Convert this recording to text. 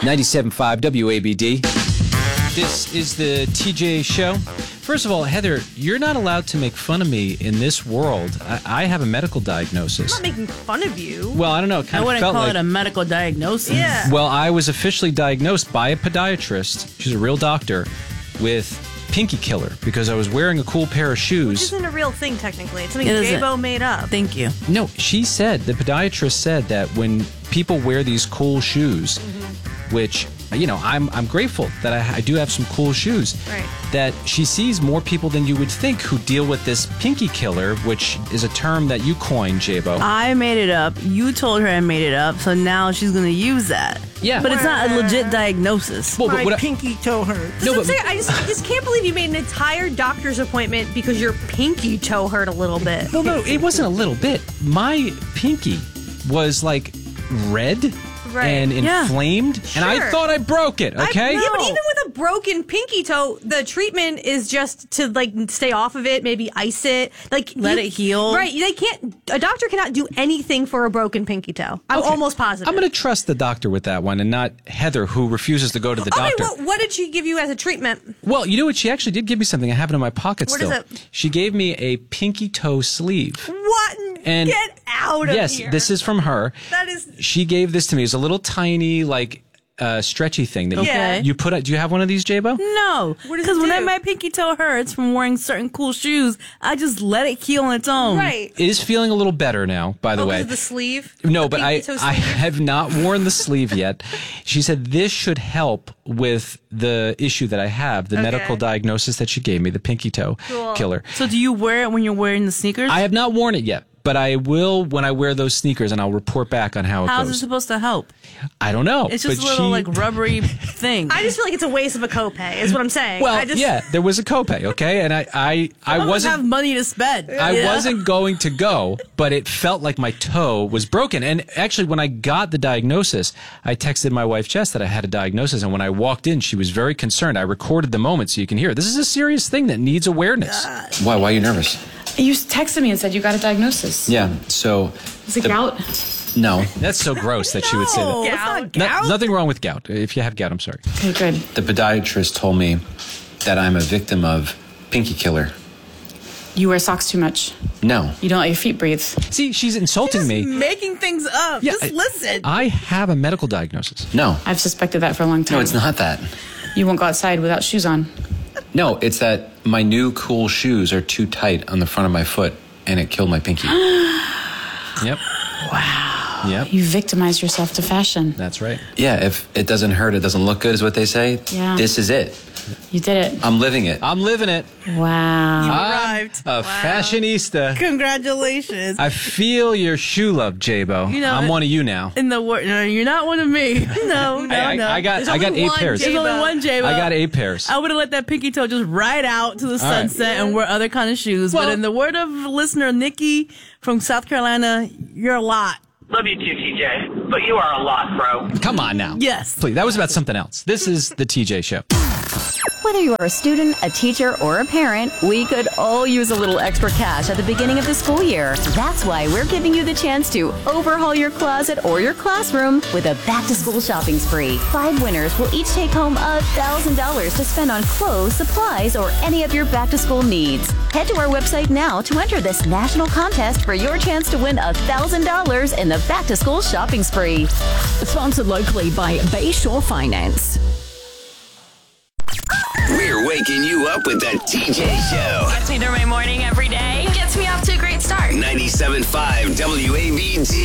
97.5 WABD. This is the TJ Show. First of all, Heather, you're not allowed to make fun of me in this world. I have a medical diagnosis. I'm not making fun of you. Well, I don't know. It kind I of wouldn't felt call like it a medical diagnosis. Yeah. Well, I was officially diagnosed by a podiatrist. She's a real doctor with pinky killer because I was wearing a cool pair of Which shoes. isn't a real thing, technically. It's something It isn't. J-Bo made up. Thank you. No, she said, the podiatrist said that when people wear these cool shoes, which, you know, I'm grateful that I do have some cool shoes, Right. that she sees more people than you would think who deal with this pinky killer, which is a term that you coined, J-Bo. I made it up. You told her I made it up, so now she's going to use that. Yeah. But it's not a legit diagnosis. Well, but My what I- pinky toe hurts. No, No, but- I just can't believe you made an entire doctor's appointment because your pinky toe hurt a little bit. No, it wasn't a little bit. My pinky was like red Right. and Yeah. inflamed, and I Sure. thought I broke it, okay? Yeah, but even with a broken pinky toe, the treatment is just to like stay off of it, maybe ice it, like Let it heal. Right? They can't. A doctor cannot do anything for a broken pinky toe. I'm Okay. almost positive. I'm going to trust the doctor with that one and not Heather, who refuses to go to the Okay, doctor. what did she give you as a treatment? Well, you know what? She actually did give me something. I have it in my pocket What still. is it? She gave me a pinky toe sleeve. What? And Get out of yes, here. this is from her. That is. She gave this to me. It's a little tiny, like, stretchy thing that Okay. you put. Do you have one of these, J-Bo? No, What does because it when do? my pinky toe hurts from wearing certain cool shoes, I just let it heal on its own. Right. It is feeling a little better now, by the Oh, way. because of the sleeve? No, The but pinky I toe I sleeve? have not worn the sleeve yet. She said this should help with the issue that I have, the Okay. medical diagnosis that she gave me, the pinky toe Cool. killer. So do you wear it when you're wearing the sneakers? I have not worn it yet, but I will when I wear those sneakers, and I'll report back on how it How's it goes. supposed to help? I don't know. It's just but a little she- like rubbery thing. I just feel like it's a waste of a copay, is what I'm saying. Well, I just, yeah, there was a copay, okay, and I I have wasn't. money to spend. I Yeah. wasn't going to go, but it felt like my toe was broken. And actually, when I got the diagnosis, I texted my wife, Jess, that I had a diagnosis. And when I walked in, she was very concerned. I recorded the moment so you can hear it. This is a serious thing that needs awareness. Why are you nervous? You texted me and said you got a diagnosis. Yeah, so... Is it gout? No. That's so gross that she would say No, that. it's not No- gout. nothing wrong with gout. If you have gout, I'm sorry. Okay, good. The podiatrist told me that I'm a victim of pinky killer. You wear socks too much. No. You don't let your feet breathe. See, she's insulting me. Making things up. Yeah, just listen. I have a medical diagnosis. No. I've suspected that for a long time. No, it's not that. You won't go outside without shoes on. No, it's that my new cool shoes are too tight on the front of my foot, and it killed my pinky. Yep. Wow. Yep. You victimize yourself to fashion. That's right. Yeah, if it doesn't hurt, it doesn't look good, is what they say. Yeah. This is it. You did it. I'm living it. I'm living it. Wow. Arrived. A fashionista. Congratulations. I feel your shoe love, J-Bo. You know, I'm one of you now. In the word, no, you're not one of me. No, no, I no. got only 8 one pairs. There's only one J-Bo. I got 8 pairs. I would have let that pinky toe just ride out to the right. sunset and wear other kind of shoes. Well- but in the word of listener Nikki from South Carolina, you're a lot. Love you too, TJ, but you are a lot, bro. Come on now. Yes. Please, that was about something else. This is the TJ Show. Whether you are a student, a teacher, or a parent, we could all use a little extra cash at the beginning of the school year. That's why we're giving you the chance to overhaul your closet or your classroom with a back-to-school shopping spree. 5 winners will each take home $1,000 to spend on clothes, supplies, or any of your back-to-school needs. Head to our website now to enter this national contest for your chance to win $1,000 in the back-to-school shopping spree. Sponsored locally by Bayshore Finance. We're waking you up with the TJ Show. Gets me through my morning every day. Gets me off to a great start. 97.5 WABG.